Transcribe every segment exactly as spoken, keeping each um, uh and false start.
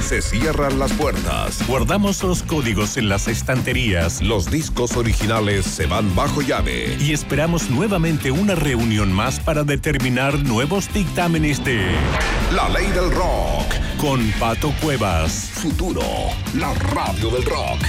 Se cierran las puertas. Guardamos los códigos en las estanterías. Los discos originales se van bajo llave. Y esperamos nuevamente una reunión más para determinar nuevos dictámenes de La Ley del Rock. Con Pato Cuevas. Futuro, la radio del rock.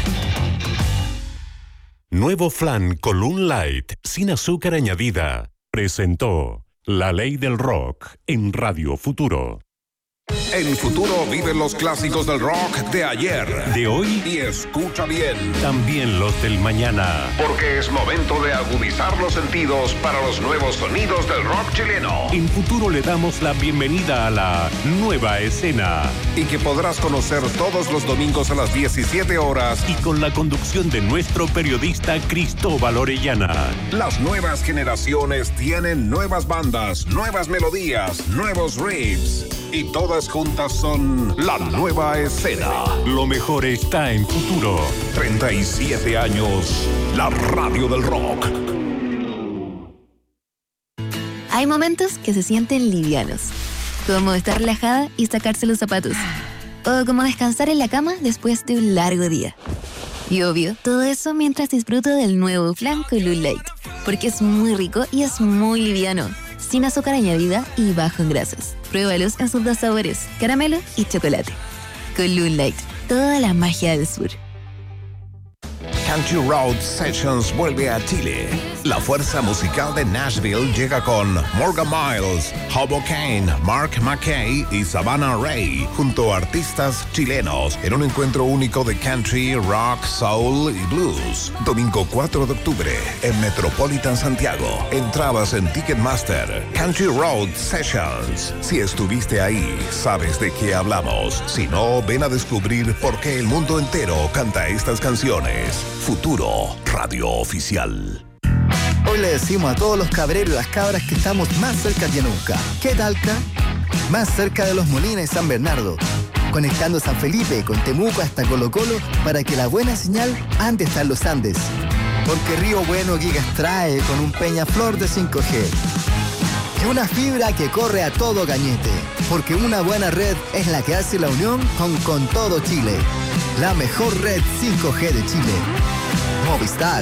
Nuevo flan Column Light, sin azúcar añadida, presentó La Ley del Rock en Radio Futuro. En Futuro viven los clásicos del rock de ayer, de hoy y escucha bien, también los del mañana. Porque es momento de agudizar los sentidos para los nuevos sonidos del rock chileno. En Futuro le damos la bienvenida a la nueva escena. Y que podrás conocer todos los domingos a las diecisiete horas. Y con la conducción de nuestro periodista Cristóbal Orellana. Las nuevas generaciones tienen nuevas bandas, nuevas melodías, nuevos riffs. Y todas juntas son la nueva escena. Lo mejor está en Futuro. treinta y siete años, la radio del rock. Hay momentos que se sienten livianos, como estar relajada y sacarse los zapatos, o como descansar en la cama después de un largo día. Y obvio, todo eso mientras disfruto del nuevo flan Column Light, porque es muy rico y es muy liviano, sin azúcar añadida y bajo en grasas. Pruébalos en sus dos sabores, caramelo y chocolate. Column Light, toda la magia del sur. Country Road Sessions vuelve a Chile. La fuerza musical de Nashville llega con Morgan Miles, Hobo Kane, Mark McKay y Savannah Ray, junto a artistas chilenos, en un encuentro único de country, rock, soul y blues. Domingo cuatro de octubre, en Metropolitan Santiago. Entradas en Ticketmaster. Country Road Sessions. Si estuviste ahí, sabes de qué hablamos. Si no, ven a descubrir por qué el mundo entero canta estas canciones. Futuro, radio oficial. Hoy le decimos a todos los cabreros y las cabras que estamos más cerca que nunca. ¿Qué talca? Más cerca de Los Molinos y San Bernardo, conectando San Felipe con Temuco hasta Colo Colo para que la buena señal ande hasta los Andes. Porque Río Bueno Gigas trae con un Peñaflor de cinco G. Y una fibra que corre a todo cañete. Porque una buena red es la que hace la unión con, con todo Chile. La mejor red cinco G de Chile. Movistar.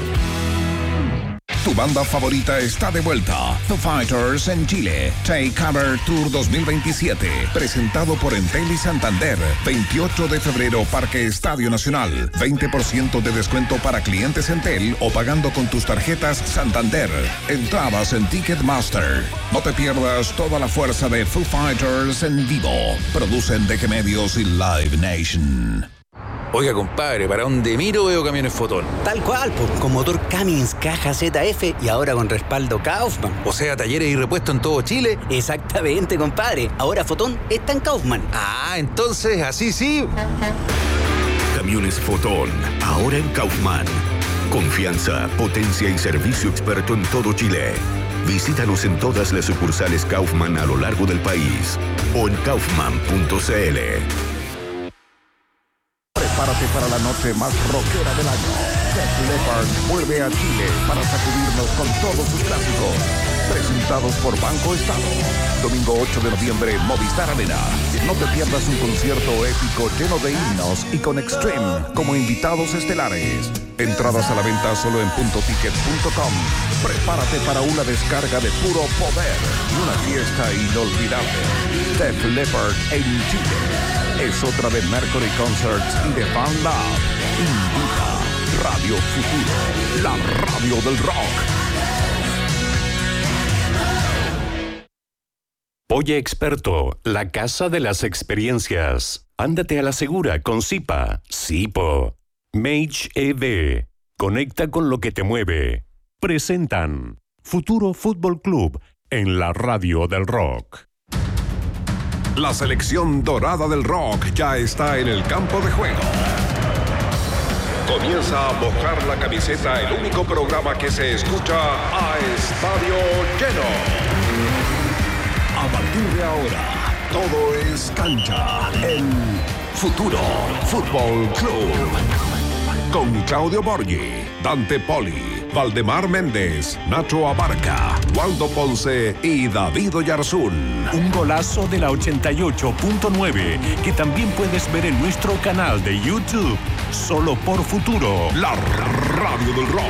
Tu banda favorita está de vuelta. Foo Fighters en Chile. Take Cover Tour dos mil veintisiete. Presentado por Entel y Santander. veintiocho de febrero, Parque Estadio Nacional. veinte por ciento de descuento para clientes Entel o pagando con tus tarjetas Santander. Entradas en Ticketmaster. No te pierdas toda la fuerza de Foo Fighters en vivo. Producen D G Medios y Live Nation. Oiga, compadre, para donde miro veo camiones Fotón. Tal cual, pues, con motor Cummins, caja Z F y ahora con respaldo Kaufman. O sea, talleres y repuestos en todo Chile. Exactamente, compadre. Ahora Fotón está en Kaufman. Ah, entonces, así sí. Camiones Fotón, ahora en Kaufman. Confianza, potencia y servicio experto en todo Chile. Visítanos en todas las sucursales Kaufman a lo largo del país o en kaufman punto c l. Prepárate para la noche más rockera del año. Def Leppard vuelve a Chile para sacudirnos con todos sus clásicos. Presentados por Banco Estado. Domingo ocho de noviembre, Movistar Arena. No te pierdas un concierto épico lleno de himnos y con Extreme como invitados estelares. Entradas a la venta solo en punto ticket punto com. Prepárate para una descarga de puro poder y una fiesta inolvidable. Def Leppard en Chile. Es otra de Mercury Concerts y de Fan Lab. Invita Radio Futuro, la radio del rock. Oye Experto, la casa de las experiencias. Ándate a la segura con Zipa, Zipo. Mage E V. Conecta con lo que te mueve. Presentan Futuro Fútbol Club en la radio del rock. La selección dorada del rock ya está en el campo de juego. Comienza a mojar la camiseta, el único programa que se escucha a estadio lleno. A partir de ahora, todo es cancha en Futuro Fútbol Club. Con Claudio Borghi, Dante Poli, Valdemar Méndez, Nacho Abarca, Waldo Ponce y David Oyarzún. Un golazo de la ochenta y ocho punto nueve que también puedes ver en nuestro canal de YouTube, solo por Futuro, La radio del rock.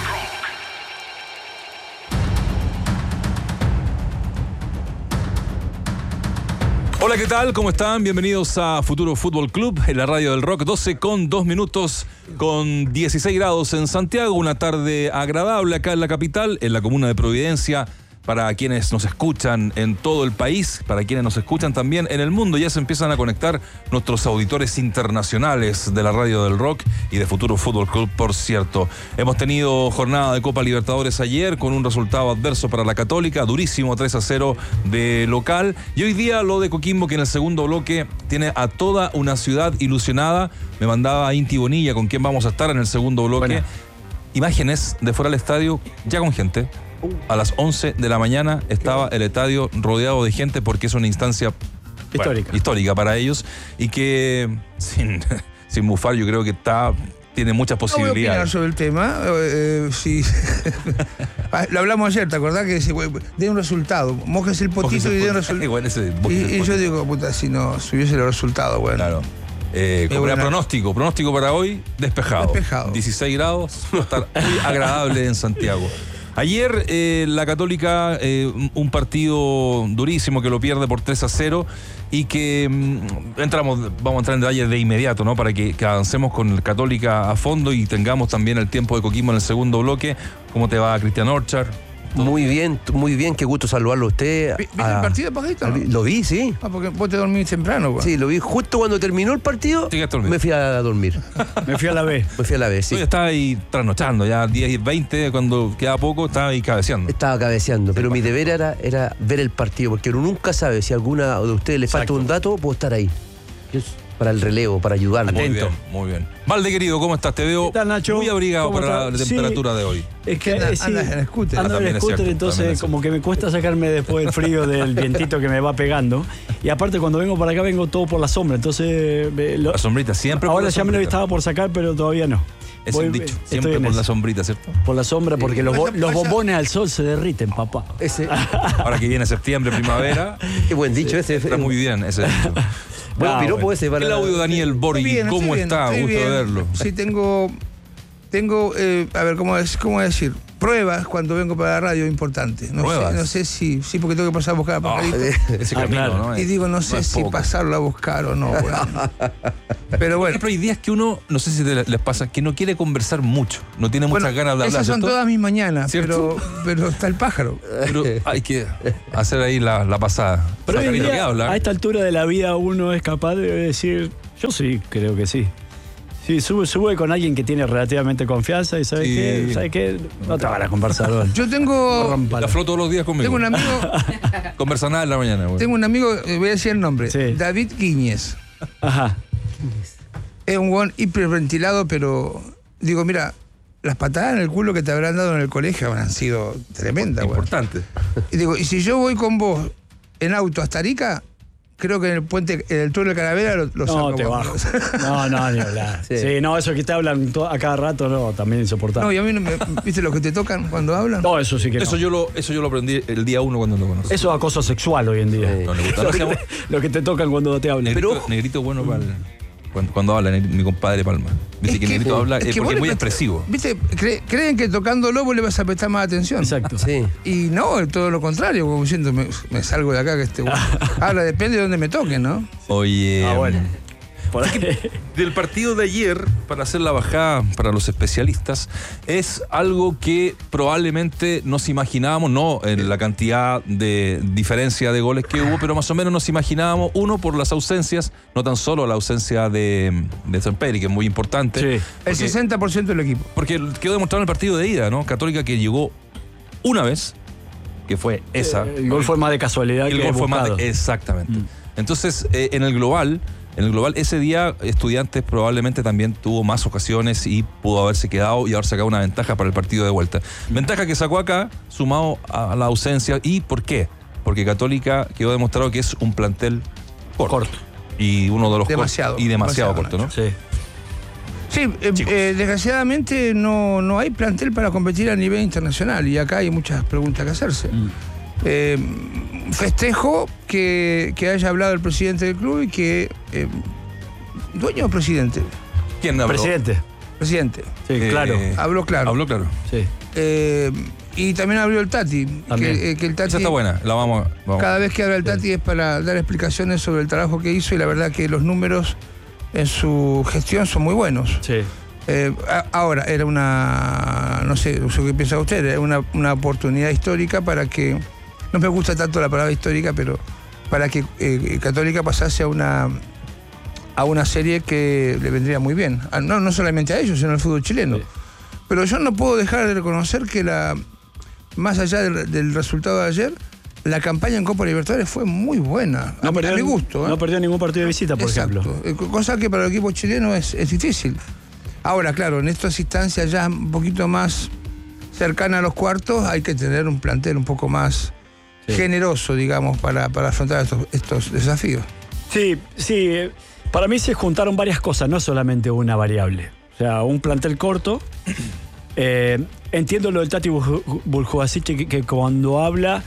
Hola, ¿qué tal? ¿Cómo están? Bienvenidos a Futuro Fútbol Club, en la radio del rock, doce con dos minutos, con dieciséis grados en Santiago, una tarde agradable acá en la capital, en la comuna de Providencia, para quienes nos escuchan en todo el país, para quienes nos escuchan también en el mundo. Ya se empiezan a conectar nuestros auditores internacionales de la radio del rock y de Futuro Fútbol Club, por cierto. Hemos tenido jornada de Copa Libertadores ayer con un resultado adverso para la Católica, durísimo, tres a cero de local. Y hoy día lo de Coquimbo, que en el segundo bloque tiene a toda una ciudad ilusionada. Me mandaba Inti Bonilla con quien vamos a estar en el segundo bloque. Bueno. Imágenes de fuera del estadio, ya con gente. A las once de la mañana estaba el estadio rodeado de gente porque es una instancia histórica, bueno, histórica para ellos y que sin, sin bufar yo creo que está tiene muchas posibilidades. No voy a opinar sobre el tema. Eh, sí. Lo hablamos ayer, ¿te acordás? Que si, de un resultado. Mojes el potito y de un resultado. Bueno, y, y yo digo, puta, si no si hubiese el resultado, bueno. Claro. Eh, como era pronóstico, pronóstico para hoy, despejado. Despejado. dieciséis grados, va a estar muy agradable en Santiago. Ayer eh, la Católica, eh, un partido durísimo que lo pierde por tres a cero y que mm, entramos, vamos a entrar en detalle de inmediato, ¿no? Para que, que avancemos con el Católica a fondo y tengamos también el tiempo de Coquimbo en el segundo bloque. ¿Cómo te va, Cristian Orchard? Muy bien, muy bien, qué gusto saludarlo a usted. ¿Viste a, el partido, Pajarito? ¿no? Lo vi, sí. Ah, porque vos te dormís temprano, güey. Sí, lo vi justo cuando terminó el partido. Me fui a dormir. Me fui a la B. Me fui a la B, sí. Yo estaba ahí trasnochando, ya diez y veinte, cuando queda poco, estaba ahí cabeceando. Estaba cabeceando, pero mi deber era, era ver el partido, porque uno nunca sabe si a alguna de ustedes le falta Exacto. un dato, puedo estar ahí. Yo, para el relevo, para ayudarme. Muy bien, muy bien. Valde, querido, ¿cómo estás? Te veo tal, Nacho? Muy abrigado para está? la temperatura sí, de hoy. Es que eh, sí, anda en el scooter. Ando en el scooter, entonces como que me cuesta sacarme después el frío del vientito que me va pegando. Y aparte cuando vengo para acá vengo todo por la sombra, entonces... Lo, la sombrita, siempre ahora por la ya sombrita. Me lo estaba por sacar, pero todavía no. Es Voy, el dicho, siempre por eso. La sombrita, ¿cierto? Por la sombra, porque sí. los, bo los bombones al sol se derriten, papá. Ese. Ahora que viene septiembre, primavera. Qué buen dicho sí, ese. Está muy bien ese dicho. Bueno, ah, piropo bueno. ese para... El audio Daniel Borghi, bien, ¿cómo bien, está? Gusto bien. de verlo. Sí, tengo, tengo eh, a ver, ¿cómo, es, ¿cómo decir? Pruebas cuando vengo para la radio importantes. No ¿Pruebas? Sé, no sé si, sí, porque tengo que pasar a buscar a Pajarito. Oh, ese ah, camino, claro. ¿no? Y digo, no sé no si poco. pasarlo a buscar o no. Bueno. Pero bueno. Pero hay días que uno, no sé si les pasa, que no quiere conversar mucho, no tiene muchas bueno, ganas de hablar. Esas son ¿cierto? todas mis mañanas, pero, pero está el pájaro. Pero hay que hacer ahí la, la pasada. Pero hoy día, a esta altura de la vida uno es capaz de decir, yo sí, creo que sí. Sí, sube, sube con alguien que tiene relativamente confianza y ¿sabes sí. qué? ¿Sabes qué? No te van a conversar. Yo tengo... La flor todos los días conmigo. Tengo un amigo... Conversa nada en la mañana. Güey. Tengo un amigo, voy a decir el nombre. Sí. David Guiñez. Ajá. Es un buen hiperventilado, pero... Digo, mira, las patadas en el culo que te habrán dado en el colegio habrán sido tremendas. Importante. Y digo, y si yo voy con vos en auto hasta Arica... Creo que en el puente, en el túnel de Caravera lo, lo saco. No, te bajo. No, no, ni hablar. Sí. sí, no, eso que te hablan a cada rato, no, también insoportable. No, y a mí no me, ¿viste los que te tocan cuando hablan? No, eso sí que no. Eso yo lo, eso yo lo aprendí el día uno cuando lo conocí. Eso es acoso sexual hoy en día. Sí. No, le gusta. Lo, que te, lo que te tocan cuando te hablan. Negrito, Pero, negrito bueno para el, cuando, cuando habla mi compadre Palma. Viste es que, que Negrito eh, habla es, que porque es muy expresivo. Viste, cre, creen que tocándolo vos le vas a prestar más atención. Exacto. Sí. Y no, todo lo contrario, como diciendo, me, me salgo de acá que este bueno. Ahora depende de dónde me toquen, ¿no? Oye. Ah, bueno. Del partido de ayer, para hacer la bajada para los especialistas, es algo que probablemente nos imaginábamos, no en la cantidad de diferencia de goles que hubo, pero más o menos nos imaginábamos, uno, por las ausencias, no tan solo la ausencia de, de Semperi, que es muy importante. Sí. Porque, el sesenta por ciento del equipo. Porque quedó demostrado en el partido de ida, ¿no? Católica que llegó una vez, que fue esa. Eh, el gol fue más de casualidad el que gol fue buscado. más de, exactamente. Mm. Entonces, eh, en el global... En el global, ese día, Estudiantes probablemente también tuvo más ocasiones y pudo haberse quedado y haber sacado una ventaja para el partido de vuelta. Ventaja que sacó acá, sumado a la ausencia. ¿Y por qué? Porque Católica quedó demostrado que es un plantel corto. corto. Y uno de los demasiado, cortos. Y demasiado, demasiado corto, ¿no? Sí. Sí, eh, eh, desgraciadamente no, no hay plantel para competir a nivel internacional y acá hay muchas preguntas que hacerse. Mm. Eh, festejo que, que haya hablado el presidente del club y que... Eh, ¿Dueño o presidente? ¿Quién habló? Presidente. Presidente. Sí, eh, claro. Habló claro. Habló claro. Sí. Eh, y también abrió el Tati. Que, eh, que el Tati Esa está buena, la vamos, vamos. Cada vez que habla el Tati sí. es para dar explicaciones sobre el trabajo que hizo y la verdad que los números en su gestión son muy buenos. Sí. Eh, a, ahora, era una, no sé, no sé qué piensa usted, era una, una oportunidad histórica para que, no me gusta tanto la palabra histórica, pero para que eh, Católica pasase a una a una serie que le vendría muy bien. No, no solamente a ellos, sino al fútbol chileno. Sí. Pero yo no puedo dejar de reconocer que la más allá del, del resultado de ayer, la campaña en Copa Libertadores fue muy buena, no a, perdió, a mi gusto. ¿eh? No perdió ningún partido de visita, por Exacto. ejemplo. Cosa que para el equipo chileno es, es difícil. Ahora, claro, en estas instancias ya un poquito más cercanas a los cuartos, hay que tener un plantel un poco más sí. generoso, digamos, para, para afrontar estos, estos desafíos. Sí, sí. Para mí se juntaron varias cosas, no solamente una variable. O sea, un plantel corto. Eh, entiendo lo del Tati Buljubasic, que, que cuando habla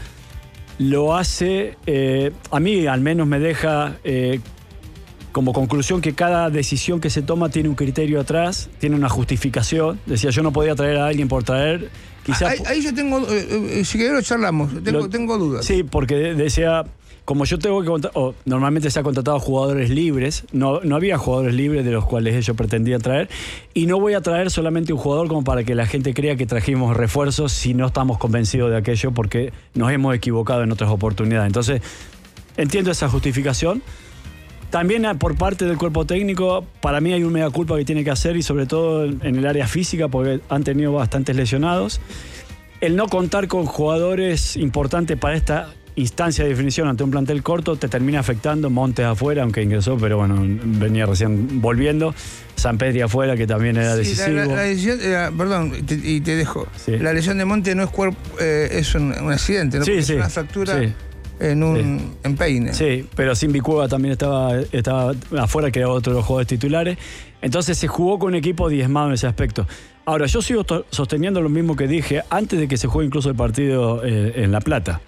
lo hace, eh, a mí al menos me deja eh, como conclusión que cada decisión que se toma tiene un criterio atrás, tiene una justificación. Decía, yo no podía traer a alguien por traer. Quizás ahí, ahí yo tengo, eh, si querés lo charlamos, tengo, lo, tengo dudas. Sí, porque decía... Como yo tengo que contar, o normalmente se ha contratado jugadores libres, no, no había jugadores libres de los cuales ellos pretendían traer, y no voy a traer solamente un jugador como para que la gente crea que trajimos refuerzos si no estamos convencidos de aquello, porque nos hemos equivocado en otras oportunidades. Entonces, entiendo esa justificación. También por parte del cuerpo técnico, para mí hay un mea culpa que tiene que hacer, y sobre todo en el área física, porque han tenido bastantes lesionados. El no contar con jugadores importantes para esta instancia de definición ante un plantel corto te termina afectando. Montes afuera, aunque ingresó, pero bueno, venía recién volviendo. Sampedri afuera, que también era sí, decisivo. La, la, la lesión, eh, perdón, te, y te dejo. Sí. La lesión de Montes no es cuerpo, eh, es un, un accidente, ¿no? Sí, es sí, una fractura sí. en un sí. empeine. Sí, pero Simbi Cueva también estaba, estaba afuera, que era otro de los jugadores titulares. Entonces se jugó con un equipo diezmado en ese aspecto. Ahora, yo sigo sosteniendo lo mismo que dije antes de que se juegue incluso el partido eh, en La Plata.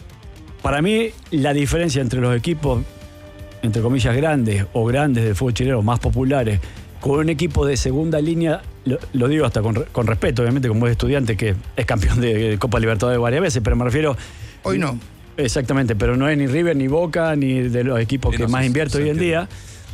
Para mí, la diferencia entre los equipos, entre comillas, grandes o grandes del fútbol chileno, más populares, con un equipo de segunda línea, lo, lo digo hasta con, con respeto, obviamente, como es estudiante que es campeón de Copa Libertadores varias veces, pero me refiero... Hoy no. Exactamente, pero no es ni River, ni Boca, ni de los equipos que más invierto hoy en día.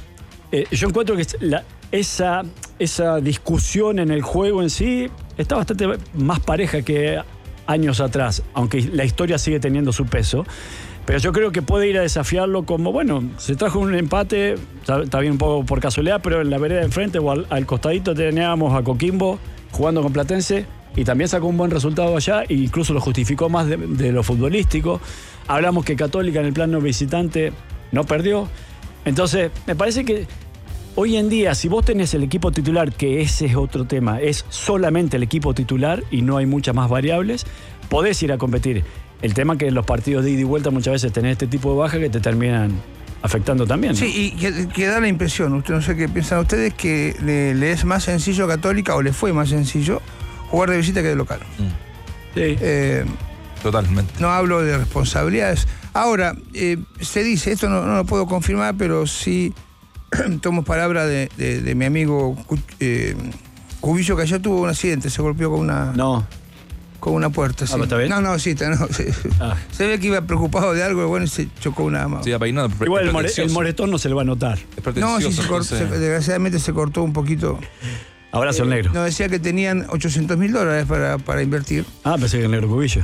Eh, yo encuentro que la, esa, esa discusión en el juego en sí está bastante más pareja que años atrás, aunque la historia sigue teniendo su peso. Pero yo creo que puede ir a desafiarlo como, bueno, se trajo un empate, está, está bien un poco por casualidad, pero en la vereda de enfrente o al, al costadito teníamos a Coquimbo jugando con Platense y también sacó un buen resultado allá e incluso lo justificó más de, de lo futbolístico. Hablamos que Católica en el plano visitante no perdió. Entonces, me parece que hoy en día, si vos tenés el equipo titular, que ese es otro tema, es solamente el equipo titular y no hay muchas más variables, podés ir a competir. El tema es que en los partidos de ida y vuelta muchas veces tenés este tipo de bajas que te terminan afectando también, ¿no? Sí, y que, que da la impresión, usted no sé qué piensan ustedes, que le, le es más sencillo a Católica, o le fue más sencillo, jugar de visita que de local. Mm. Sí. Eh, Totalmente. No hablo de responsabilidades. Ahora, eh, se dice, esto no, no lo puedo confirmar, pero sí... tomo palabra de, de, de mi amigo eh, Cubillo, que ayer tuvo un accidente, se golpeó con una no. con una puerta. Ah, sí. ¿está bien? No, no, sí, está, no, se, ah. se ve que iba preocupado de algo, bueno, y se chocó una mano. Sí, peinado, igual el, more, el moretón no se le va a notar. No, sí, se cortó, se, desgraciadamente se cortó un poquito. Abrazo al eh, negro. Nos decía que tenían ochocientos mil dólares para, para invertir. Ah, pensé que el negro Cubillo.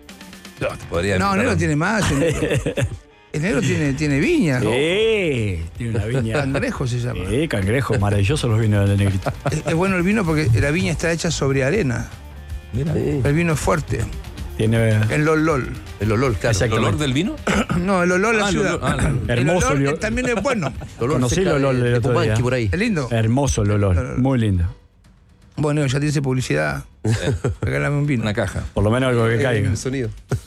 No, podría no el negro tiene más. El negro, el negro tiene, tiene viña. Sí, ¿no? Tiene una viña. Cangrejo se llama. Sí, cangrejo, maravilloso los vinos del negrito. Es, es bueno el vino porque la viña está hecha sobre arena. Mira. Sí. El vino es fuerte. Tiene... El lol. El olor, claro. ¿El olor del vino? No, el olor de la ah, ciudad. El olor, ah, el hermoso olor el... también es bueno. Conocí el olor del otro día. Por ahí. Es lindo. Hermoso el olor, muy lindo. Bueno, ya te hice publicidad. Regálame un vino. Una caja. Por lo menos algo que caiga. El sonido.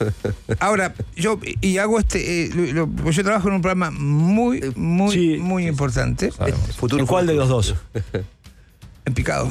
Ahora, yo y hago este. Eh, lo, lo, yo trabajo en un programa muy, muy, sí, muy sí, importante. Sí. Futuro, ¿en cuál de los dos? en picado.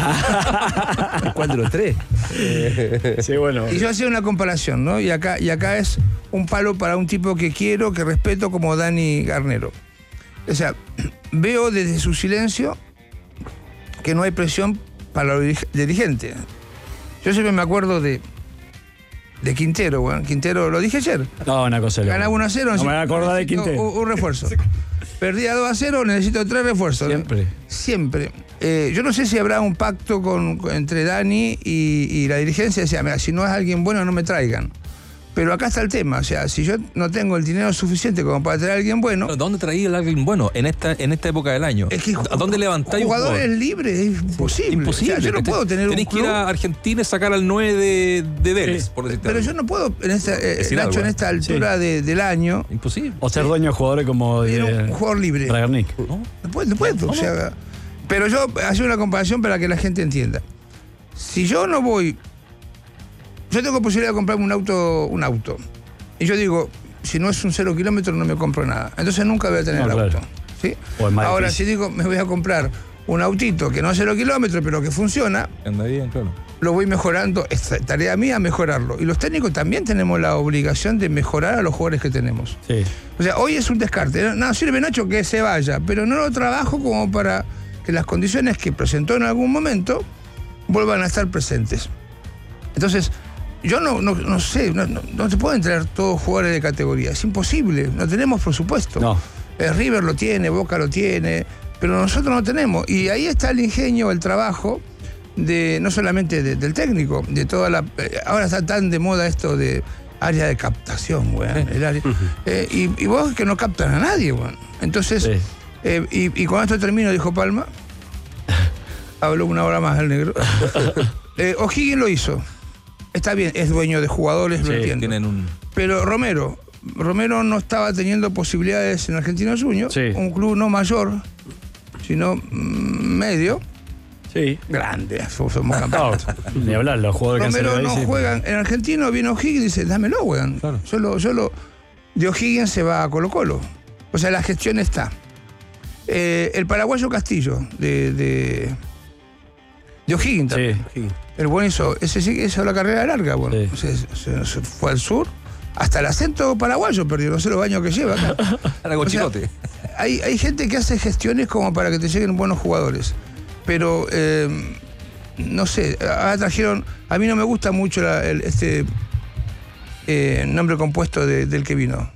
¿Cuál de los tres? Sí, bueno. Y yo hacía una comparación, ¿no? Y acá, y acá es un palo para un tipo que quiero, que respeto, como Dani Garnero. O sea, veo desde su silencio que no hay presión para los dirigentes. Yo siempre me acuerdo de, de Quintero, bueno. Quintero, lo dije ayer. No, una cosa. Ganaba uno a cero. No me acordaba de Quintero. Un, un refuerzo. Perdía dos a cero, necesito tres refuerzos. Siempre. Siempre. Eh, yo no sé si habrá un pacto con, entre Dani y, y la dirigencia. Decía, mira, si no es alguien bueno, no me traigan. Pero acá está el tema, o sea, si yo no tengo el dinero suficiente como para traer a alguien bueno... ¿Pero dónde traía el alguien bueno en esta, en esta época del año? Es que ¿A dónde levantáis un jugadores jugador? libres? Es imposible. Imposible. O sea, yo no puedo tener un Tenés club... que ir a Argentina y sacar al nueve de, de Vélez, Sí. por decirte Pero algo. yo no puedo, en esta, eh, Decir Nacho, algo, en esta altura sí. de, del año... Imposible. O ser dueño de jugadores como Era un de jugador libre. Bragarnik. ¿No? No puedo, no puedo. O sea, pero yo hacía una comparación para que la gente entienda. Si yo no voy... Yo tengo posibilidad de comprarme un auto, un auto. Y yo digo, si no es un cero kilómetro no me compro nada. Entonces nunca voy a tener No, el claro. auto. ¿Sí? O es más Ahora, difícil. si digo, me voy a comprar un autito que no es cero kilómetros, pero que funciona, Anda bien, claro. lo voy mejorando. Es tarea mía mejorarlo. Y los técnicos también tenemos la obligación de mejorar a los jugadores que tenemos. Sí. O sea, hoy es un descarte. No, sirve Nacho que se vaya, pero no lo trabajo como para que las condiciones que presentó en algún momento vuelvan a estar presentes. Entonces, yo no, no, no sé, no, no, no se pueden traer todos jugadores de categoría. Es imposible, no tenemos presupuesto. No. Eh, River lo tiene, Boca lo tiene, pero nosotros no tenemos. Y ahí está el ingenio, el trabajo, de no solamente de, del técnico, de toda la... Eh, ahora está tan de moda esto de área de captación, weón. El área, eh, y, y vos que no captan a nadie, weón. Entonces, Sí. eh, y, y con esto termino, dijo Palma. Habló una hora más el negro. eh, O'Higgins lo hizo. Está bien, es dueño de jugadores, lo Sí, entiendo. Tienen un... Pero Romero, Romero no estaba teniendo posibilidades en Argentinos Juniors, Sí. un club no mayor, sino mm, medio, Sí. grande, somos somos No, campeones. ni hablar, los jugadores que han Romero salido no ahí, sí. juegan en Argentino, viene O'Higgins y dice, dámelo, weón. Claro. Yo lo, yo lo- de O'Higgins se va a Colo Colo. O sea, la gestión está. Eh, el paraguayo Castillo, de, de, de O'Higgins también. Sí. El buen hizo, ese sí que hizo la carrera larga, bueno. Sí. Se, se- se fue al sur, hasta el acento paraguayo perdió, no sé los años que lleva acá. Era O sea, cochilote. hay, hay gente que hace gestiones como para que te lleguen buenos jugadores. Pero, eh, no sé, ahora trajeron. A mí no me gusta mucho la- el- este eh, nombre compuesto de- del que vino.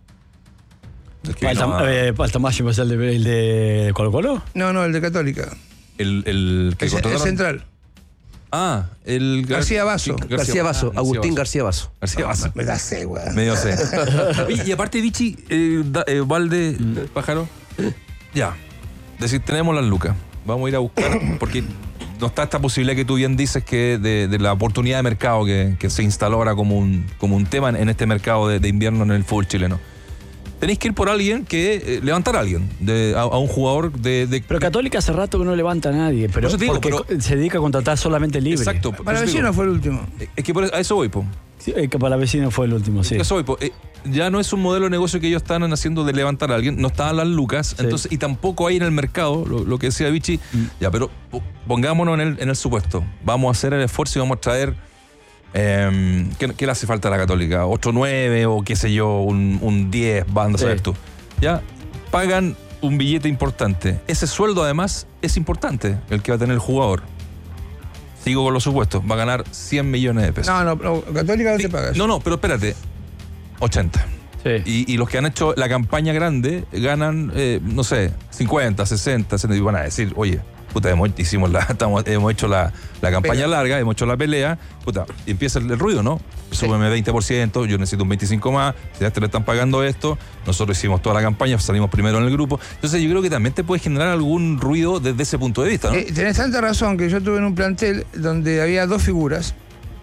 Falta, eh, falta más, ¿es el de, el de Colo Colo? No, no, el de Católica. El, el que El, ce- el contrataron- central. Ah, el... García Basso. Sí, García Basso, Ah, Agustín García Basso. García Basso. Me da sé, weón. Medio sé. Oye, y aparte, Vichy, eh, da- eh, Valde, Pájaro, ya. Decir, tenemos las lucas. Vamos a ir a buscar, porque no está esta posibilidad que tú bien dices que de, de la oportunidad de mercado que, que se instaló ahora como un, como un tema en este mercado de, de invierno en el fútbol chileno. Tenéis que ir por alguien que eh, levantar a alguien, de, a, a un jugador de, de- Pero Católica hace rato que no levanta a nadie, pero Por eso te digo, porque pero- se dedica a contratar solamente libre. Exacto. por Para eso te vecino digo. fue el último. Es que por eso- a eso voy, po. Sí, eh, que para vecino fue el último, sí. A eso voy, po. Eh, ya no es un modelo de negocio que ellos están haciendo de levantar a alguien, no estaban las lucas, Sí. entonces, y tampoco hay en el mercado, lo, lo que decía Vichy, ya, pero po- pongámonos en el, en el supuesto, vamos a hacer el esfuerzo y vamos a traer, eh, ¿qué, qué le hace falta a la Católica? ¿Otro nueve o qué sé yo, un, un diez, van a Sí. saber tú? Ya, pagan un billete importante. Ese sueldo además es importante, el que va a tener el jugador. Sigo con los supuestos, va a ganar cien millones de pesos. No, no, no, Católica no Sí, te pagas. No, no, pero espérate. ochenta. Sí. Y, y los que han hecho la campaña grande ganan, eh, no sé, cincuenta, sesenta, setenta. Y van a decir, oye, puta, hemos, hicimos la, estamos, hemos hecho la, la campaña Pelea. larga, hemos hecho la pelea, puta, y empieza el, el ruido, ¿no? Súbeme veinte por ciento, yo necesito un veinticinco más, si a este le están pagando esto, nosotros hicimos toda la campaña, salimos primero en el grupo. Entonces yo creo que también te puede generar algún ruido desde ese punto de vista, ¿no? Eh, tenés tanta razón que yo tuve en un plantel donde había dos figuras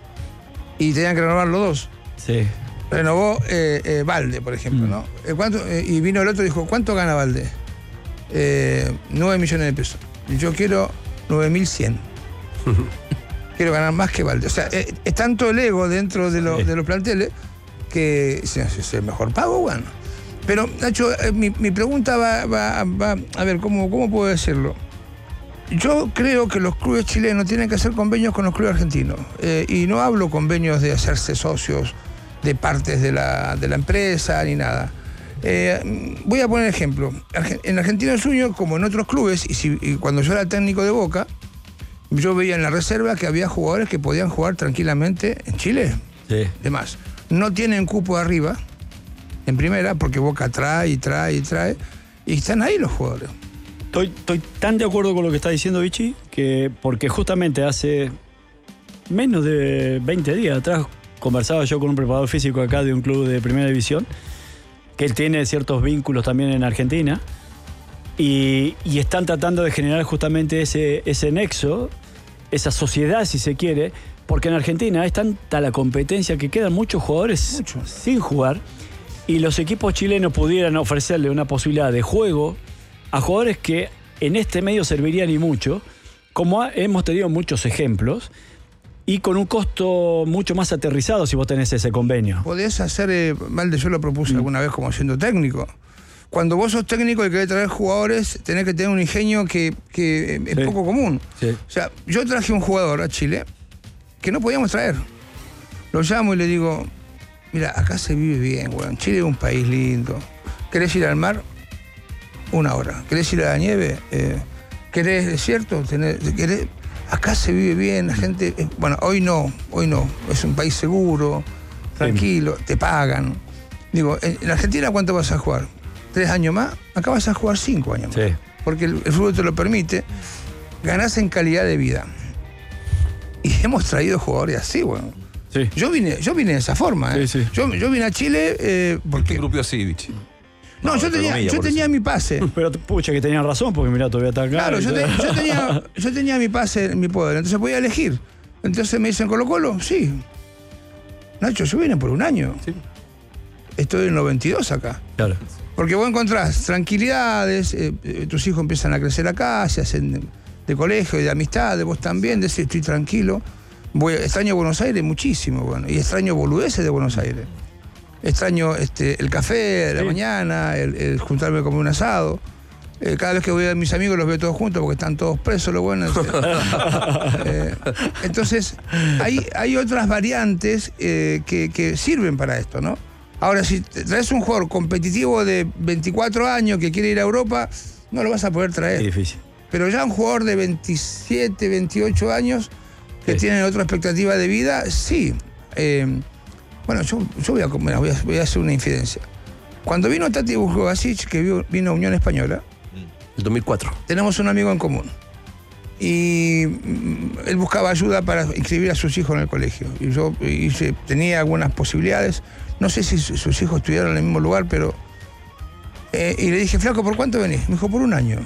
y tenían que renovar los dos. Sí. Renovó eh, eh, Valde, por ejemplo, Mm. ¿no? Eh, ¿cuánto? Eh, y vino el otro y dijo, ¿cuánto gana Valde? Eh, nueve millones de pesos. Y yo quiero nueve mil cien. Quiero ganar más que Valde. O sea, eh, es tanto el ego dentro de, lo- Sí. de los planteles que si es el mejor pago, bueno. Pero, Nacho, eh, mi, mi pregunta va, va- va- a ver, ¿cómo, cómo puedo decirlo? yo creo que los clubes chilenos tienen que hacer convenios con los clubes argentinos. Eh, y no hablo convenios de hacerse socios de partes de la, de la empresa ni nada. Eh, voy a poner ejemplo. En Argentinos Juniors, como en otros clubes, y, si, y cuando yo era técnico de Boca, yo veía en la reserva que había jugadores que podían jugar tranquilamente en Chile. Sí. Además, no tienen cupo arriba en primera porque Boca trae y trae y trae y están ahí los jugadores. Estoy, estoy tan de acuerdo con lo que está diciendo Vichy, que porque justamente hace menos de veinte días atrás conversaba yo con un preparador físico acá de un club de primera división, que él tiene ciertos vínculos también en Argentina, y, y están tratando de generar justamente ese, ese nexo, esa sociedad, si se quiere, porque en Argentina es tanta la competencia que quedan muchos jugadores Mucho. sin jugar, y los equipos chilenos pudieran ofrecerle una posibilidad de juego a jugadores que en este medio servirían y mucho, como ha, hemos tenido muchos ejemplos, y con un costo mucho más aterrizado si vos tenés ese convenio. Podés hacer, eh, Valde, yo lo propuse mm. alguna vez como siendo técnico. Cuando vos sos técnico y querés traer jugadores, tenés que tener un ingenio que, que es sí. poco común. Sí. O sea, yo traje un jugador a Chile que no podíamos traer. Lo llamo y le digo, mira, acá se vive bien, weón. Chile es un país lindo. ¿Querés ir al mar? Una hora. ¿Querés ir a la nieve? Eh, ¿Querés desierto? ¿Tenés, querés? Acá se vive bien, la gente... Eh, bueno, hoy no, hoy no. Es un país seguro, tranquilo, sí. te pagan. Digo, en, en Argentina, ¿cuánto vas a jugar? ¿Tres años más? Acá vas a jugar cinco años más. Sí. Porque el, el fútbol te lo permite. Ganás en calidad de vida. Y hemos traído jugadores así, bueno. Sí. Yo vine, yo vine de esa forma. ¿eh? Sí, sí. Yo, yo vine a Chile eh, porque... ¿Qué grupo así, Vichy? No, no, yo tenía, yo tenía mi pase. Pero pucha, que tenían razón, porque mirá, todavía está acá. Claro, yo, te, yo, tenía, yo tenía mi pase en mi poder, entonces podía elegir. Entonces me dicen, ¿Colo Colo? Sí. Nacho, yo vine por un año. Sí. Estoy en noventa y dos acá. Claro. Porque vos encontrás tranquilidades, eh, tus hijos empiezan a crecer acá, se hacen de, de colegio y de amistades, vos también, decís, estoy tranquilo. Voy, extraño Buenos Aires muchísimo, bueno, y extraño boludeces de Buenos Aires. Extraño este, el café de la sí. mañana, el, el juntarme a comer un asado. Eh, cada vez que voy a ver a mis amigos los veo todos juntos porque están todos presos, lo bueno. eh, entonces, hay, hay otras variantes eh, que, que sirven para esto, ¿no? Ahora, si traes un jugador competitivo de veinticuatro años que quiere ir a Europa, no lo vas a poder traer. Es difícil. Pero ya un jugador de veintisiete, veintiocho años que sí. tiene otra expectativa de vida, sí. Eh, Bueno, yo, yo voy, a, voy, a, voy a hacer una infidencia. Cuando vino Tati Vujovacic, que vino a Unión Española... El dos mil cuatro. Tenemos un amigo en común. Y él buscaba ayuda para inscribir a sus hijos en el colegio. Y yo hice, tenía algunas posibilidades. No sé si sus hijos estudiaron en el mismo lugar, pero... Eh, y le dije, flaco, ¿por cuánto venís? Me dijo, por un año.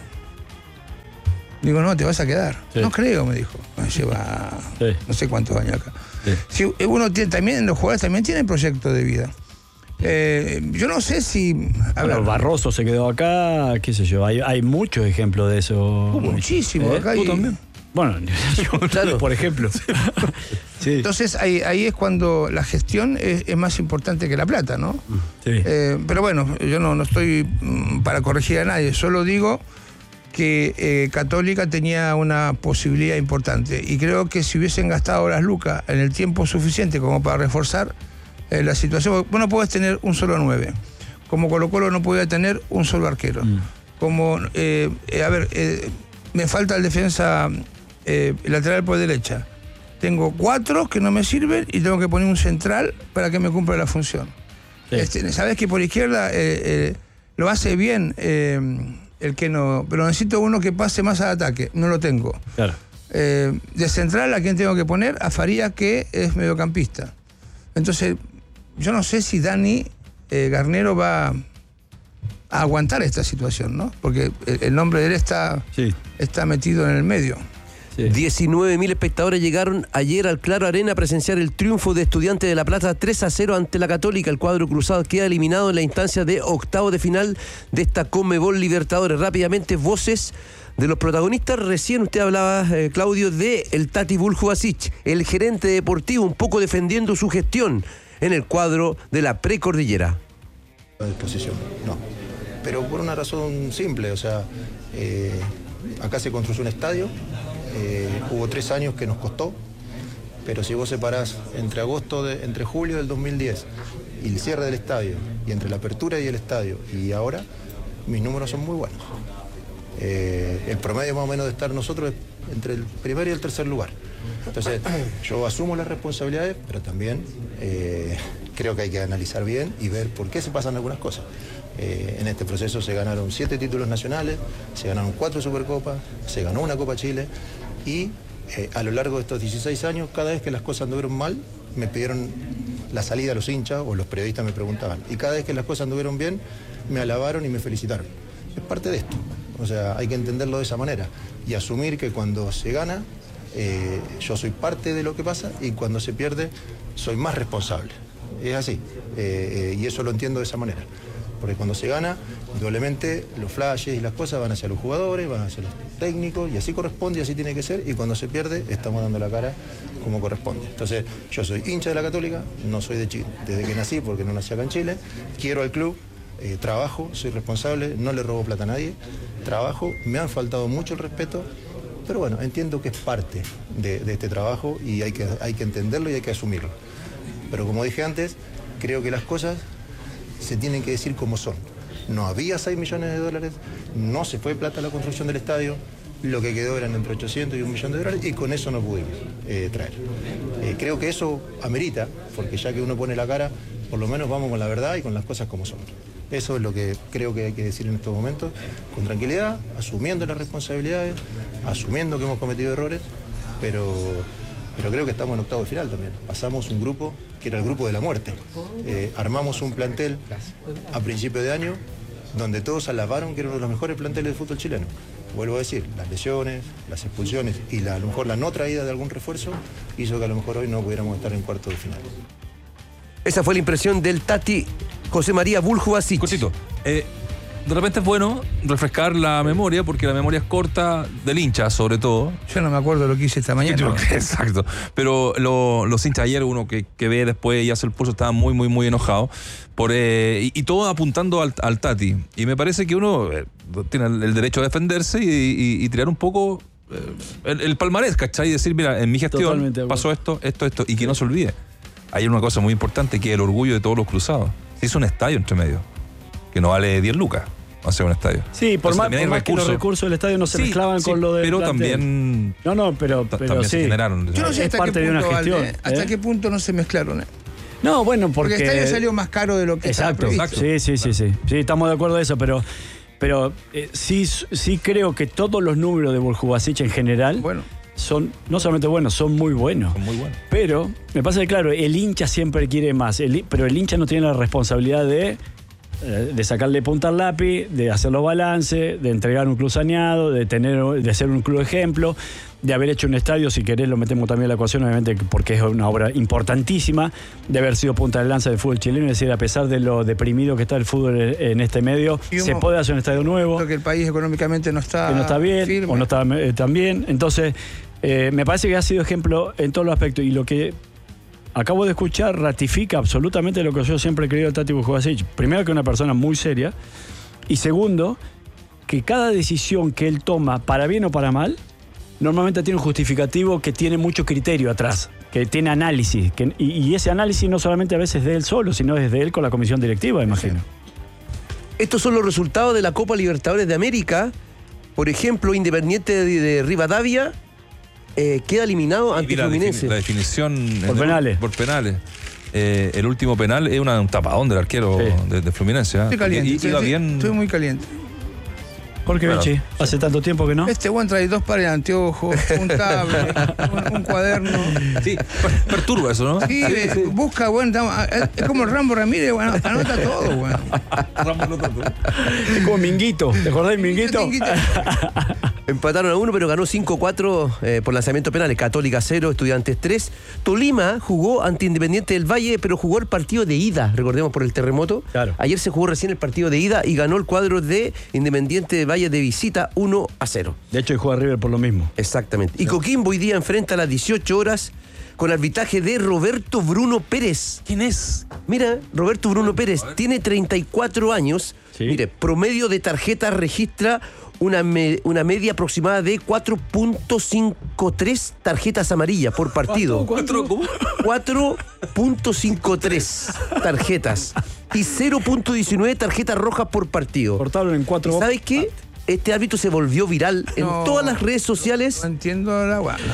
Digo, no, te vas a quedar. Sí. No creo, me dijo. Me lleva sí. no sé cuántos años acá. Sí. Si uno tiene, también, los jugadores también tienen proyectos de vida. Eh, yo no sé si... A bueno, ver, Barroso se quedó acá, qué sé yo, hay, hay muchos ejemplos de eso. Uh, muchísimo. ¿Eh? Acá ¿Tú hay... también? Bueno, yo, claro, por ejemplo. Sí. Entonces ahí, ahí es cuando la gestión es, es más importante que la plata, ¿no? Sí. Eh, pero bueno, yo no, no estoy para corregir a nadie, solo digo que eh, Católica tenía una posibilidad importante y creo que si hubiesen gastado las lucas en el tiempo suficiente como para reforzar eh, la situación, vos no podés tener un solo nueve, como Colo Colo no podía tener un solo arquero, mm. como, eh, eh, a ver, eh, me falta el defensa eh, lateral por derecha, tengo cuatro que no me sirven y tengo que poner un central para que me cumpla la función. Sí. Este, sabés que por izquierda eh, eh, lo hace bien eh, el que no, pero necesito uno que pase más al ataque, no lo tengo. Claro. Eh, de central, ¿a quién tengo que poner? A Faría, que es mediocampista. Entonces, yo no sé si Dani eh, Garnero va a aguantar esta situación, ¿no? Porque el, el nombre de él está, sí. está metido en el medio. Sí. diecinueve mil espectadores llegaron ayer al Claro Arena a presenciar el triunfo de Estudiantes de La Plata tres a cero ante la Católica. El cuadro cruzado queda eliminado en la instancia de octavo de final de esta Conmebol Libertadores. Rápidamente, voces de los protagonistas. Recién usted hablaba, eh, Claudio, de el Tati Vujovacic, el gerente deportivo, un poco defendiendo su gestión en el cuadro de la precordillera. A disposición, no. pero por una razón simple, o sea, eh, acá se construyó un estadio, eh, hubo tres años que nos costó, pero si vos separás entre agosto, de, entre julio del dos mil diez y el cierre del estadio, y entre la apertura y el estadio, y ahora, mis números son muy buenos. Eh, el promedio más o menos de estar nosotros es entre el primer y el tercer lugar. Entonces, yo asumo las responsabilidades, pero también eh, creo que hay que analizar bien y ver por qué se pasan algunas cosas. Eh, en este proceso se ganaron siete títulos nacionales, se ganaron cuatro Supercopas, se ganó una Copa Chile y eh, a lo largo de estos dieciséis años, cada vez que las cosas anduvieron mal, me pidieron la salida a los hinchas o los periodistas me preguntaban. Y cada vez que las cosas anduvieron bien, me alabaron y me felicitaron. Es parte de esto. O sea, hay que entenderlo de esa manera y asumir que cuando se gana, eh, yo soy parte de lo que pasa y cuando se pierde, soy más responsable. Es así. Eh, eh, y eso lo entiendo de esa manera. Porque cuando se gana, indudablemente los flashes y las cosas van hacia los jugadores, van hacia los técnicos, y así corresponde y así tiene que ser, y cuando se pierde, estamos dando la cara como corresponde. Entonces, yo soy hincha de la Católica, no soy de Chile, desde que nací, porque no nací acá en Chile, quiero al club, eh, trabajo, soy responsable, no le robo plata a nadie, trabajo, me han faltado mucho el respeto, pero bueno, entiendo que es parte de, de este trabajo y hay que, hay que entenderlo y hay que asumirlo. Pero como dije antes, creo que las cosas se tienen que decir como son. No había seis millones de dólares, no se fue plata a la construcción del estadio, lo que quedó eran entre ochocientos y un millón de dólares y con eso no pudimos eh, traer. Eh, creo que eso amerita, porque ya que uno pone la cara, por lo menos vamos con la verdad y con las cosas como son. Eso es lo que creo que hay que decir en estos momentos, con tranquilidad, asumiendo las responsabilidades, asumiendo que hemos cometido errores, pero, pero creo que estamos en octavo de final también. Pasamos un grupo que era el grupo de la muerte. Eh, armamos un plantel a principio de año donde todos alabaron que era uno de los mejores planteles de fútbol chileno. Vuelvo a decir, las lesiones, las expulsiones y la, a lo mejor la no traída de algún refuerzo hizo que a lo mejor hoy no pudiéramos estar en cuarto de final. Esa fue la impresión del Tati José María Buljubasic. Cortito. Eh, de repente es bueno refrescar la memoria, porque la memoria es corta del hincha, sobre todo. Yo no me acuerdo lo que hice esta mañana. Yo, exacto. Pero lo, los hinchas ayer, uno que, que ve después y hace el pulso, estaban muy, muy, muy enojados. Por, eh, y, y todo apuntando al, al Tati. Y me parece que uno eh, tiene el derecho a defenderse y, y, y tirar un poco eh, el, el palmarés, ¿cachai? Y decir, mira, en mi gestión pasó esto, esto, esto. Y que no se olvide. Hay una cosa muy importante que es el orgullo de todos los cruzados. Se hizo un estadio entre medio, que no vale diez lucas hacer un estadio. Sí, por más, por más que los recursos del estadio no se sí, mezclaban sí, con lo de pero plantel. También no, no, pero, pero también sí. se generaron. Yo no sé hasta, qué punto, una gestión, ¿eh? hasta qué punto no se mezclaron. ¿eh? No, bueno, porque... Porque el estadio salió más caro de lo que exacto, estaba exacto. Sí, sí, sí, sí. Sí, estamos de acuerdo de eso, pero... Pero eh, sí, sí creo que todos los números de Buljubasic en general... Bueno. Son no solamente buenos, son muy buenos. Son muy buenos. Pero me pasa que, claro, el hincha siempre quiere más. El, pero el hincha no tiene la responsabilidad de, de sacarle punta al lápiz, de hacer los balances, de entregar un club saneado, de, tener, de ser un club ejemplo, de haber hecho un estadio, si querés lo metemos también en la ecuación, obviamente, porque es una obra importantísima, de haber sido punta de lanza del fútbol chileno. Es decir, a pesar de lo deprimido que está el fútbol en este medio, se puede hacer un estadio nuevo. Porque el país económicamente no está, que no está bien, firme. o no está eh, tan bien. Entonces... Eh, me parece que ha sido ejemplo en todos los aspectos y lo que acabo de escuchar ratifica absolutamente lo que yo siempre he creído del Tati Buljubasic. Primero, que es una persona muy seria, y segundo, que cada decisión que él toma, para bien o para mal, normalmente tiene un justificativo que tiene mucho criterio atrás, que tiene análisis, que, y, y ese análisis no solamente a veces es de él solo, sino es de él con la comisión directiva, imagino. Estos son los resultados de la Copa Libertadores de América. Por ejemplo, Independiente de, de Rivadavia Eh, queda eliminado ante la Fluminense. La definición por penales. El, por penales. Eh, el último penal es una, un tapadón del arquero sí. de, de Fluminense. ¿eh? Estoy caliente. Y, estoy, iba bien... estoy muy caliente. ¿Por qué, Vichy? ¿Hace tanto tiempo que no? Este buen trae dos pares de anteojos, un tablet, un, un cuaderno. Sí, perturba eso, ¿no? Sí, sí, sí. Busca, bueno, es como el Rambo Ramírez, bueno, anota todo, bueno. Rambo anota todo. Es como Minguito, ¿te acordás de Minguito? Minguito. Empataron a uno, pero ganó cinco cuatro eh, por lanzamiento penales. Católica cero, Estudiantes tres. Tolima jugó ante Independiente del Valle, pero jugó el partido de ida, recordemos, por el terremoto. Claro. Ayer se jugó recién el partido de ida y ganó el cuadro de Independiente del Valle de visita uno a cero. De hecho, hoy juega River por lo mismo. Exactamente. Y Coquimbo hoy día enfrenta a las dieciocho horas con arbitraje de Roberto Bruno Pérez. ¿Quién es? Mira, Roberto Bruno Pérez tiene treinta y cuatro años. Sí. Mire, promedio de tarjetas registra una, me- una media aproximada de cuatro punto cincuenta y tres tarjetas amarillas por partido. ¿Cuatro? ¿Cómo? cuatro punto cincuenta y tres tarjetas y cero punto diecinueve tarjetas rojas por partido. Cortaron en cuatro. ¿Y ¿Sabes qué? Este árbitro se volvió viral en No. todas las redes sociales. No entiendo la agua.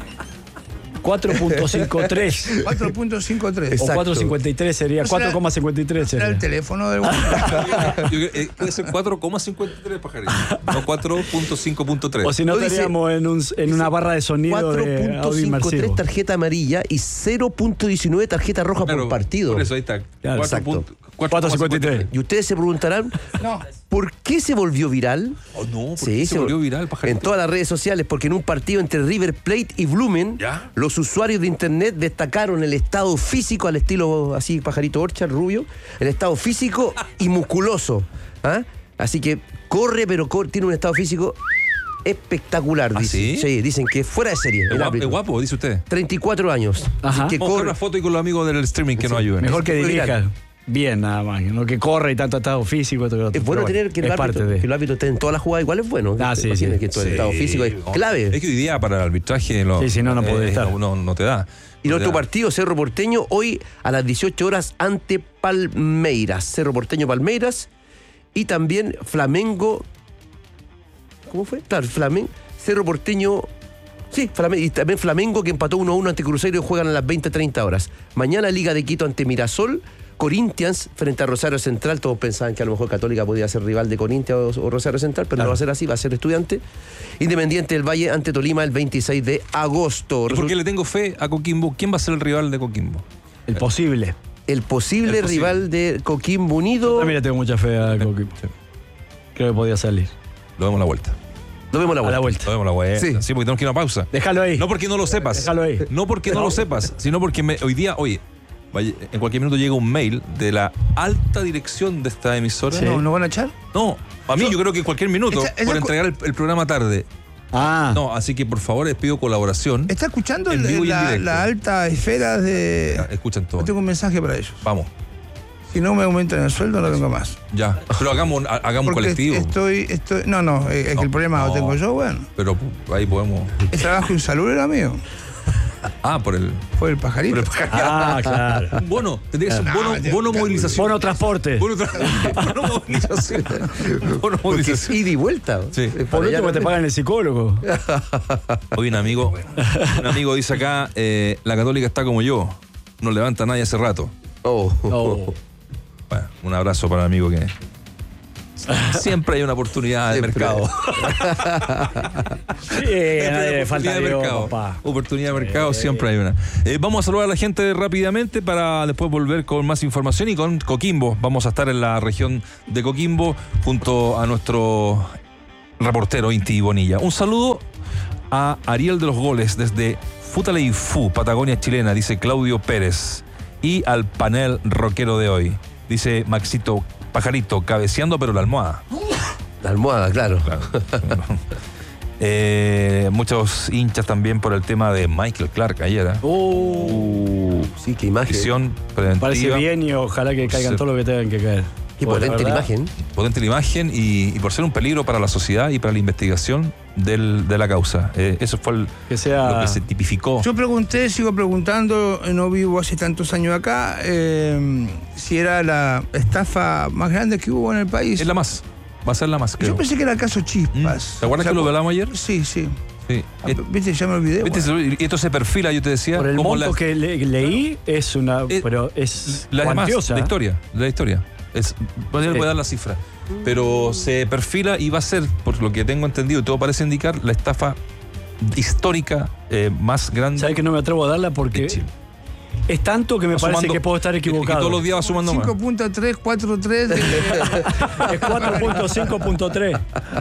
cuatro punto cincuenta y tres. cuatro punto cincuenta y tres. O Exacto. cuatro punto cincuenta y tres sería. O sea, cuatro coma cincuenta y tres Era el sería. teléfono del Yo creo, eh, Puede ser cuatro coma cincuenta y tres, pajarito. No cuatro punto cinco punto tres. O si no, No, dice- estaríamos en, un, en una barra de sonido cuatro de punto audio cincuenta y tres inmersivo. tarjeta amarilla y cero punto diecinueve tarjeta roja Claro, por partido. Por eso ahí está. Claro, cuatro exacto. punto- cuatro cincuenta y tres. Y ustedes se preguntarán, No. ¿por qué se volvió viral? Oh, no, ¿por Sí, qué se se volvió vol- viral, pajarito? En todas las redes sociales, porque en un partido entre River Plate y Blumen, ¿Ya? los usuarios de internet destacaron el estado físico, al estilo así, pajarito Orchard, rubio, el estado físico y musculoso. ¿Ah? Así que corre, pero cor- tiene un estado físico espectacular, ¿Ah, dicen. sí? dicen que es fuera de serie. Es el guapo, árbitro. es guapo, dice usted. treinta y cuatro años. Ajá. Que Vamos a buscar corre. una foto y con los amigos del streaming que nos ayuden. Mejor que fue dirija. viral. Bien, nada más. No que corre y tanto estado físico. Otro, otro, Es bueno pero tener que el, es parte árbitro, de. que el árbitro esté en todas las jugadas, igual es bueno. Ah, sí, Imagínate sí. que todo el Sí. estado físico es clave. Es que hoy día para el arbitraje lo- Sí, si no, no puede estar. No, no, no te da. Y el No te otro da. partido, Cerro Porteño, hoy a las dieciocho horas ante Palmeiras. Cerro Porteño Palmeiras. Y también Flamengo. ¿Cómo fue? Claro, Flamengo. Cerro Porteño. Sí, Flamengo, y también Flamengo que empató uno a uno ante Cruzeiro y juegan a las veinte treinta horas. Mañana Liga de Quito ante Mirasol. Corinthians frente a Rosario Central. Todos pensaban que a lo mejor Católica podía ser rival de Corinthians o, o Rosario Central, pero Claro. no va a ser así, va a ser Estudiante. Independiente del Valle ante Tolima el veintiséis de agosto. ¿Y por qué le tengo fe a Coquimbo? ¿Quién va a ser el rival de Coquimbo? El posible. El posible, El posible. rival de Coquimbo Unido. También le tengo mucha fe a Coquimbo. Creo que podía salir. Lo vemos a la vuelta. Lo vemos a la A vuelta. la vuelta. Lo vemos a la vuelta. Sí. Sí. porque tenemos que ir a una pausa. Déjalo ahí. No porque no lo sepas. Déjalo ahí. No porque no lo sepas, sino porque me- hoy día, oye, vaya- en cualquier minuto llega un mail de la alta dirección de esta emisora. Sí. ¿No, ¿No van a echar? No, a mí yo creo que en cualquier minuto, Esta- esta por co- entregar el, el programa tarde. Ah. No, así que por favor les pido colaboración. ¿Está escuchando En vivo y en la, directo. la alta esfera de...? Ya, escuchan todo. Yo tengo un mensaje para ellos. Vamos, Si no me aumentan el sueldo, no vengo más. ya. Pero hagamos, ha- hagamos un Porque colectivo. Estoy, estoy, no, no, es que No, el problema no. lo tengo yo, bueno. Pero ahí podemos. El trabajo insalubre era mío. Ah, por el. Fue el pajarito. Por el Ah, claro. Un bono. Tendría que ser un bono, Ah, bono ya, movilización. Bono transporte. Bono, tra- bono movilización. Bono movilización. Ida y vuelta. Sí. Eh, Por para allá último te no- pagan el psicólogo. Hoy un amigo, un amigo dice acá, eh, la Católica está como yo. No levanta nadie hace rato. Oh. Oh. Bueno, un abrazo para el amigo que. Siempre hay una oportunidad de Siempre. mercado. Sí, a Siempre nadie hay le falta oportunidad de Dios, mercado. papá. Oportunidad de mercado, siempre hay una. Eh, vamos a saludar a la gente rápidamente para después volver con más información y con Coquimbo. Vamos a estar en la región de Coquimbo junto a nuestro reportero Inti Bonilla. Un saludo a Ariel de los Goles desde Futaleifú, Patagonia chilena, dice Claudio Pérez. Y al panel rockero de hoy, dice Maxito Pajarito, cabeceando pero la almohada. La almohada, claro. Claro. Eh, muchos hinchas también por el tema de Michael Clark ayer. ¿eh? Oh. Sí, qué imagen. Prisión preventiva. Parece bien y ojalá que caigan Sí. todo lo que tengan que caer. Qué Porque potente la verdad, imagen. Potente la imagen y, y por ser un peligro para la sociedad y para la investigación del- de la causa. Eh, eso fue el- Que sea. lo que se tipificó. Yo pregunté, sigo preguntando, no vivo hace tantos años acá, eh, si era la estafa más grande que hubo en el país. Es la más. Va a ser la más, creo. Yo pensé que era el caso Mm. Chispas. ¿Te acuerdas O sea, que lo hablamos ayer? Sí, sí. Sí. Ah, Eh, ¿Viste? Ya me olvidé. ¿viste? bueno. Y esto se perfila, yo te decía, Por el como monto la, que le- leí es una. Eh, pero es la demás, cuantiosa. la historia. La historia. Es, voy a voy a dar la cifra. Pero se perfila y va a ser, por lo que tengo entendido, y todo parece indicar, la estafa histórica eh, más grande. ¿Sabes que no me atrevo a darla porque de Chile. es tanto que me Va parece sumando- que puedo estar y- y equivocado? todos los días va sumando más. cinco punto tres cuatro tres. de- Es cuatro punto cinco punto tres.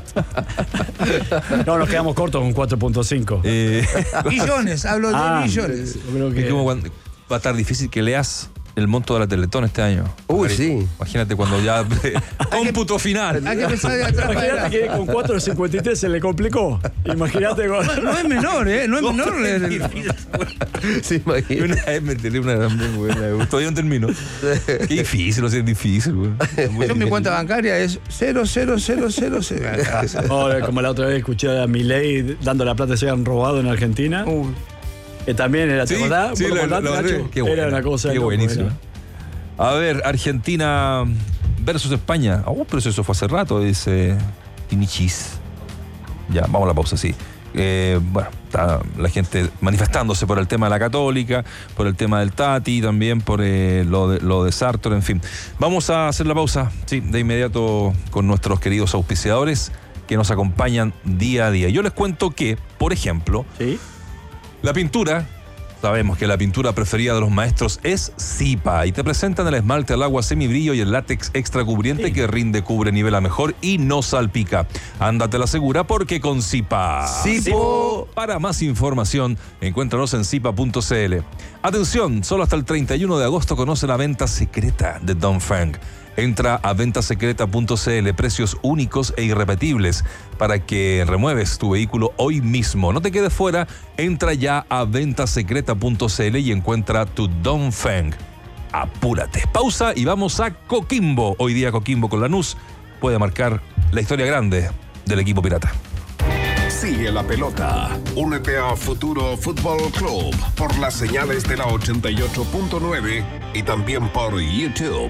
No, nos quedamos cortos con cuatro punto cinco. Eh, Billones, hablo de Ah, billones. yo creo es que como cuando va a estar difícil que leas el monto de la Teletón este año. Uy, sí. Imagínate cuando ya... cómputo final. Hay que pensar de atrás para Imagínate que con cuatro cincuenta y tres se le complicó. Imagínate con... No es menor, ¿eh? No es menor. Sí, imagínate. Una vez me tiré una también, güey. Todavía no termino. Qué difícil, o sea, es difícil, güey. Yo mi cuenta bancaria es cero cero cero cero cero. Oh, como la otra vez escuché a Milei dando la plata que se habían robado en Argentina. Uh. Que también era, ¿te Sí, acordás? sí, ¿Vos lo lo- contaste, lo- Nacho? qué Era buena, una cosa qué de loco, buenísimo. era. A ver, Argentina versus España. Oh, pero eso fue hace rato, dice Inichis. Ya, vamos a la pausa, sí. Eh, bueno, está la gente manifestándose por el tema de la Católica, por el tema del Tati, también por eh, lo, de, lo de Sartor, en fin. Vamos a hacer la pausa, sí, de inmediato con nuestros queridos auspiciadores que nos acompañan día a día. Yo les cuento que, por ejemplo, ¿sí? La pintura, sabemos que la pintura preferida de los maestros es Zipa y te presentan el esmalte al agua semibrillo y el látex extra cubriente sí. que rinde, cubre, nivela mejor y no salpica. Ándate la segura porque con Zipa. Zipo. Para más información, encuéntranos en zipa punto c l. Atención, solo hasta el treinta y uno de agosto conoce la venta secreta de Dongfeng. Entra a ventasecreta punto c l, precios únicos e irrepetibles para que remueves tu vehículo hoy mismo. No te quedes fuera, entra ya a ventasecreta punto c l y encuentra tu Dongfeng. Apúrate. Pausa y vamos a Coquimbo. Hoy día Coquimbo con Lanús puede marcar la historia grande del equipo pirata. Sigue la pelota. Únete a Futuro Fútbol Club por las señales de la ochenta y ocho punto nueve y también por YouTube.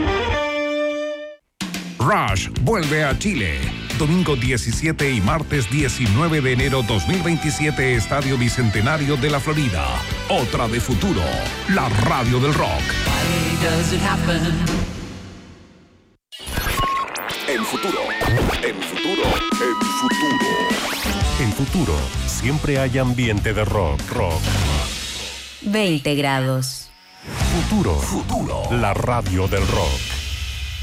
Rush vuelve a Chile. Domingo diecisiete y martes diecinueve de enero dos mil veintisiete, Estadio Bicentenario de la Florida. Otra de Futuro, la radio del rock. En Futuro, en Futuro, en Futuro. En Futuro, siempre hay ambiente de rock, rock. veinte grados. Futuro, Futuro. la radio del rock.